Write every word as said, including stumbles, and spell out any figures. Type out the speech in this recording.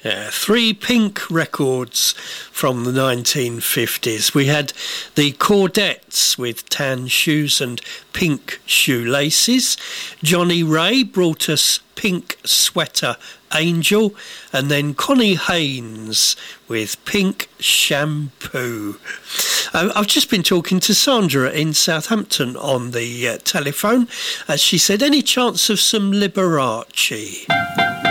Yeah, three Pink records from the nineteen fifties. We had the Chordettes with Tan Shoes and Pink Shoelaces. Johnny Ray brought us Pink Sweater Angel, and then Connie Haynes with Pink Shampoo. Uh, I've just been talking to Sandra in Southampton on the uh, telephone, as she said, any chance of some Liberace?